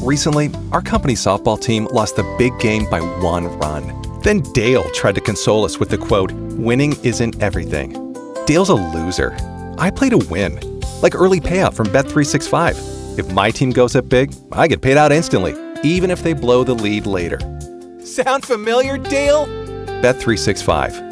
Recently, our company softball team lost the big game by 1 run. Then Dale tried to console us with the quote, "Winning isn't everything." Dale's a loser. I play to win, like early payout from Bet365. If my team goes up big, I get paid out instantly, even if they blow the lead later. Sound familiar, Dale? Bet365.